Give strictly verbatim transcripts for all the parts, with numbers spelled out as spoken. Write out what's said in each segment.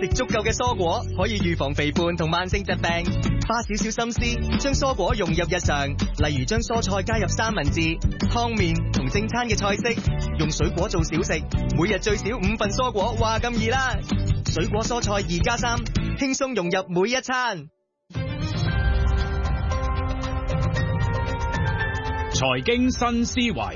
食足夠嘅蔬果可以預防肥胖同慢性疾病。花少少心思，將蔬果融入日常，例如將蔬菜加入三文治、湯麵同正餐嘅菜式，用水果做小食，每日最少五份蔬果，話咁易啦！水果蔬菜二加三，輕鬆融入每一餐。 財經新思維，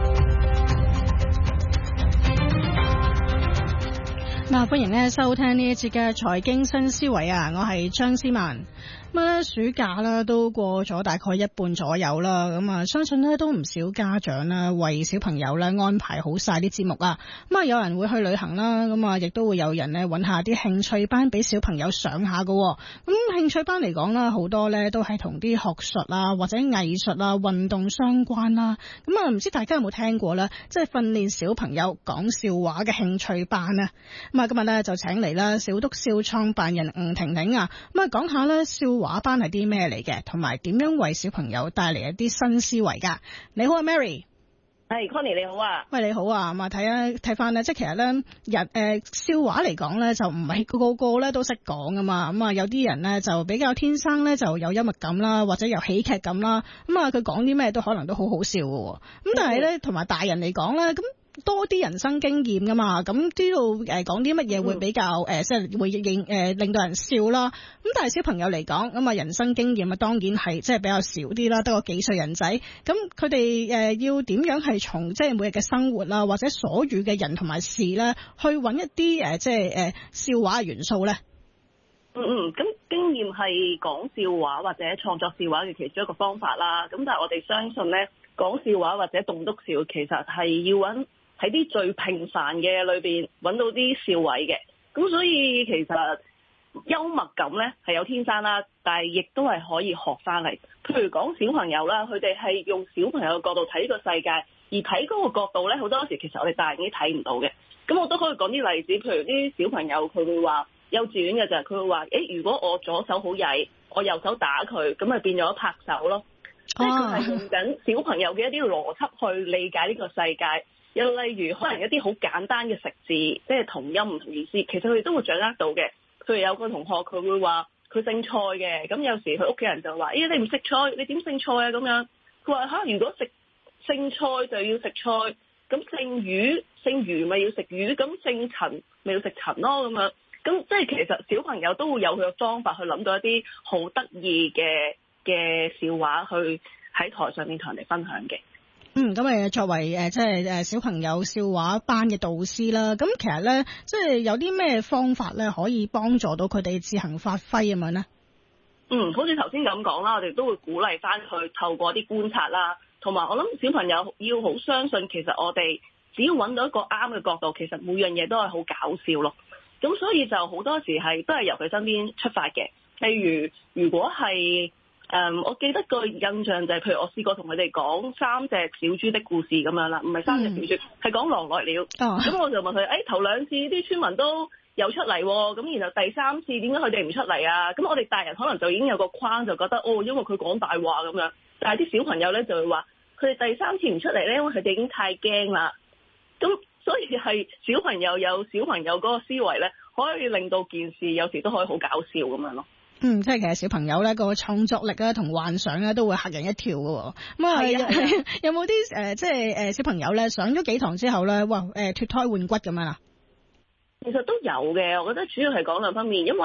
嗱，歡迎咧收聽呢一節嘅財經新思維啊！我係張思曼。咁咧暑假咧都過咗大概一半左右啦，咁啊相信咧都唔少家長啦為小朋友咧安排好晒啲節目啊，咁啊有人會去旅行啦，咁啊亦都會有人咧揾下啲興趣班俾小朋友上下噶。咁興趣班嚟講啦，好多咧都係同啲學術啊或者藝術啊運動相關啦。咁啊唔知大家有冇聽過咧，即係訓練小朋友講笑話嘅興趣班咧？咁啊今日咧就請嚟啦小篤笑創辦人吳婷婷啊，咁啊講下咧笑話班係啲咩嚟嘅，同埋點樣為小朋友帶嚟一啲新思維噶。你好啊 Mary。 係 Connie 你好啊。 喂你好啊，咁啊睇下睇翻咧，即係其實咧人誒笑話嚟講咧，就唔係個個咧都識講噶嘛。咁啊有啲人咧就比較天生咧就有幽默感啦，或者有喜劇感啦。咁啊佢講啲咩都可能都好好笑噶。咁但係咧同埋大人嚟講咧咁。多啲人生經驗噶嘛，咁知道誒講啲乜嘢會比較誒、呃，即係會令誒、呃、令到人笑啦。咁但係小朋友嚟講，咁啊人生經驗啊當然係即係比較少啲啦，得個幾歲人仔。咁佢哋誒要點樣係從即係每日嘅生活啦，或者所遇嘅人同埋事咧，去揾一啲誒、呃、即係誒、呃、笑話嘅元素咧？ 嗯嗯，咁經驗係講笑話或者創作笑話嘅其中一個方法啦。咁但係我哋相信咧，講笑話或者棟篤笑其實係要揾喺啲最平凡嘅裏邊揾到啲笑位嘅，咁所以其實幽默感咧係有天生啦，但係亦都係可以學翻嚟。譬如講小朋友啦，佢哋係用小朋友嘅角度睇呢個世界，而睇嗰個角度咧，好多時其實我哋大人已經睇唔到嘅。咁我都可以講啲例子，譬如啲小朋友佢會話幼稚園嘅就係佢會話，誒如果我左手好曳，我右手打佢，咁咪變咗拍手咯。即係佢係用緊小朋友嘅一啲邏輯去理解呢個世界。又例如可能一啲好簡單嘅食字，即係同音唔同意思，其實佢哋都會掌握到嘅。譬如有個同學佢會話佢姓蔡嘅，咁有時佢屋企人就話：咦、哎，你唔食菜，你點姓蔡啊？咁樣佢話嚇，如果食姓蔡就要食菜，咁姓魚姓魚咪要食魚，咁姓陳咪要食陳咯咁樣。咁即係其實小朋友都會有佢嘅方法去諗到一啲好得意嘅嘅笑話，去喺台上面同人哋分享嘅。 嗯，咁誒作為誒即係誒小朋友笑話班嘅導師啦，咁其實咧即係有啲咩方法咧可以幫助到佢哋自行發揮咁樣咧？ 嗯，好似頭先咁講啦，我哋都會鼓勵翻佢透過啲觀察啦，同埋我諗小朋友要好相信，其實我哋只要揾到一個啱嘅角度，其實每樣嘢都係好搞笑咯。咁所以就好多時係都係由佢身邊出發嘅。例如如果係誒，um, 我記得個印象就係、是，譬如我試過同佢哋講三隻小豬的故事咁樣啦，唔係三隻小豬，係講狼來了。咁、oh. 我就問佢：誒、哎，頭兩次啲村民都有出嚟，咁然後第三次點解佢哋唔出嚟啊？咁我哋大人可能就已經有個框，就覺得哦，因為佢講大話咁樣。但係啲小朋友咧就會話，佢哋第三次唔出嚟咧，因為佢哋已經太驚啦。咁所以係小朋友有小朋友嗰個思維咧，可以令到件事有時都可以好搞笑咁樣咯。 嗯，即係其實小朋友咧個創作力咧同幻想咧都會嚇人一跳嘅。咁啊，有冇啲誒即係誒小朋友咧上咗幾堂之後咧，哇誒脫胎換骨咁樣啊？ 其實都有嘅，我覺得主要係講兩方面，因為